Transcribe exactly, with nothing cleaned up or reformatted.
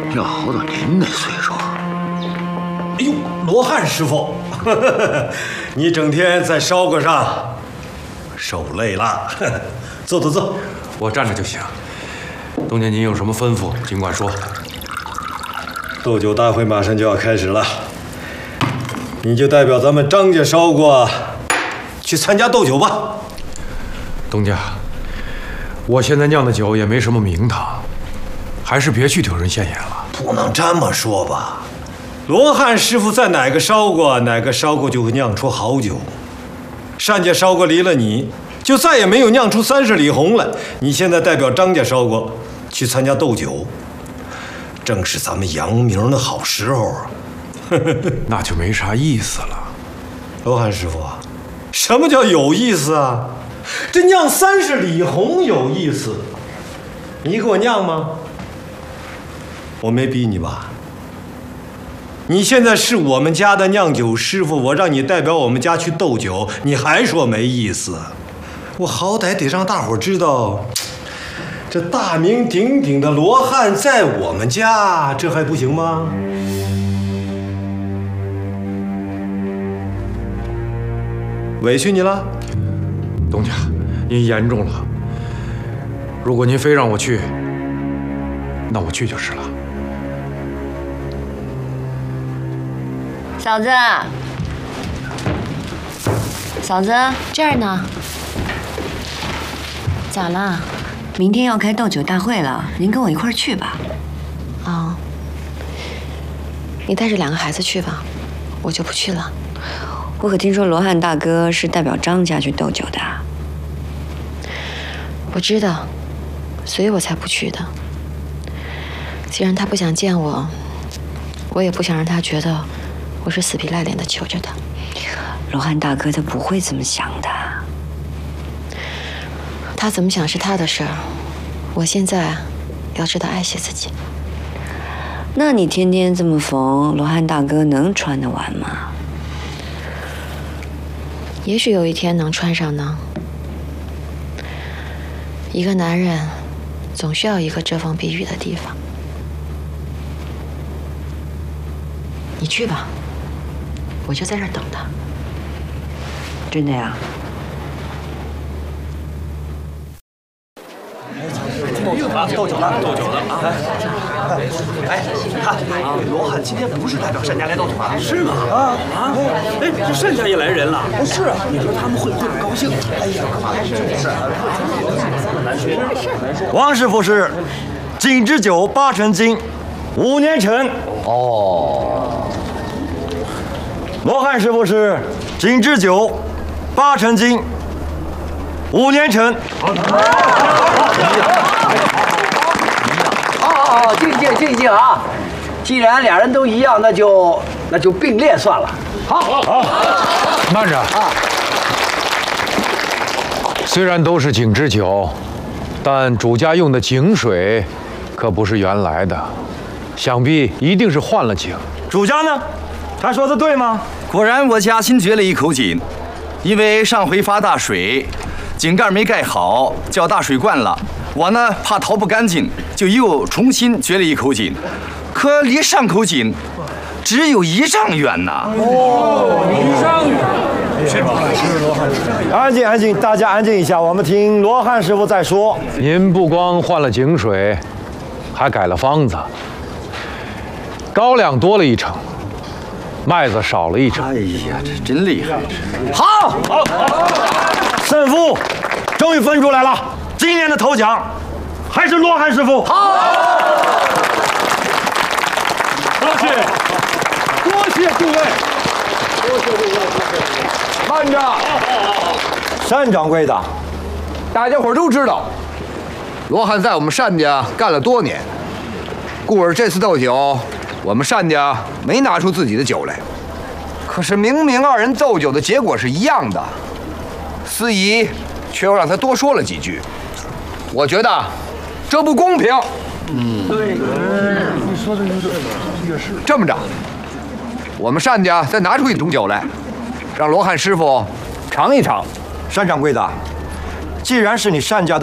要活到您那岁数。 哎呦，罗汉师傅，呵呵你整天在烧锅上受累了，呵呵坐坐坐。 我站着就行。东家您有什么吩咐，尽管说。 斗酒大会马上就要开始了，你就代表咱们张家烧锅去参加斗酒吧。 东家，我现在酿的酒也没什么名堂，还是别去丢人现眼了。 不能这么说吧，罗汉师傅在哪个烧锅，哪个烧锅就会酿出好酒。单家烧锅离了你，就再也没有酿出三十里红来。你现在代表张家烧锅去参加斗酒，正是咱们扬名的好时候啊。 那就没啥意思了。 罗汉师傅，什么叫有意思啊？这酿三十里红有意思，你给我酿吗？我没逼你吧？你现在是我们家的酿酒师傅，我让你代表我们家去斗酒，你还说没意思？我好歹得让大伙知道，这大名鼎鼎的罗汉在我们家，这还不行吗？委屈你了？ 东家，您严重了。如果您非让我去，那我去就是了。 嫂子，嫂子， 这儿呢。咋了？ 明天要开斗酒大会了，您跟我一块儿去吧。 啊、哦，你带着两个孩子去吧，我就不去了。 我可听说罗汉大哥是代表张家去斗酒的。 我知道，所以我才不去的。既然他不想见我，我也不想让他觉得我是死皮赖脸的求着他。 罗汉大哥他不会这么想的。 他怎么想是他的事儿，我现在要知道爱惜自己。 那你天天这么缝，罗汉大哥能穿得完吗？ 也许有一天能穿上呢。一个男人总需要一个遮风避雨的地方。你去吧，我就在这儿等他。 真的呀？ 斗酒了，斗酒了啊！哎，你看，罗汉今天不是代表单家来斗酒啊？是吗？啊啊！哎，这单家也来人了。是啊，你说他们会不会不高兴？哎呀， 王师傅是金之酒八成金，五年陈。哦。罗汉师傅是金之酒八成金，五年陈。 哦，静静静静啊！既然俩人都一样，那就那就并列算了。好，好， 慢着啊！虽然都是井之酒，但主家用的井水可不是原来的，想必一定是换了井。 主家呢？他说的对吗？ 果然，我家新掘了一口井，因为上回发大水，井盖没盖好，叫大水灌了。我呢怕淘不干净，就又重新掘了一口井，可离上口井只有一丈远呐！ 哦，一丈远！是吧？是罗汉师傅。安静，安静，大家安静一下，我们听罗汉师傅再说。 您不光换了井水，还改了方子，高粱多了一成，麦子少了一成。 哎呀，这真厉害！ 好，好，胜负终于分出来了。今年的头奖还是罗汉师傅。好， 多谢，多谢诸位，多谢诸位。 慢着，单掌柜的， 大家伙都知道，罗汉在我们单家干了多年，故而这次斗酒，我们单家没拿出自己的酒来。可是明明二人斗酒的结果是一样的，司仪却又让他多说了几句。我觉得这不公平。嗯，对，你说的有点也是。这么着，我们单家再拿出一种酒来，让罗汉师傅尝一尝。 单掌柜的，既然是你单家的